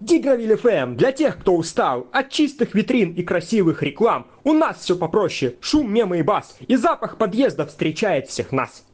Дигравиль ФМ для тех, кто устал от чистых витрин и красивых реклам. У нас все попроще: шум, мемы и бас, и запах подъезда встречает всех нас.